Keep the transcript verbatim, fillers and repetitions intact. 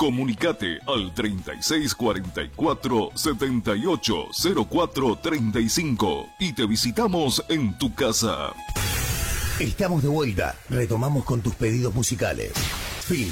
Comunicate al treinta y seis cuarenta y cuatro setenta y ocho cero cuatro treinta y cinco y te visitamos en tu casa. Estamos de vuelta. Retomamos con tus pedidos musicales. Film,